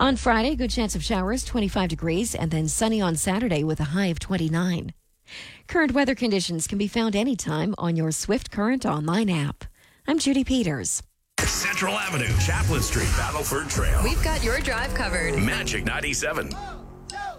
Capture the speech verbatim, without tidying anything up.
On Friday, good chance of showers, twenty-five degrees, and then sunny on Saturday with a high of twenty-nine. Current weather conditions can be found anytime on your Swift Current online app. I'm Judy Peters. Central Avenue, Chaplin Street, Battleford Trail. We've got your drive covered. Magic ninety-seven.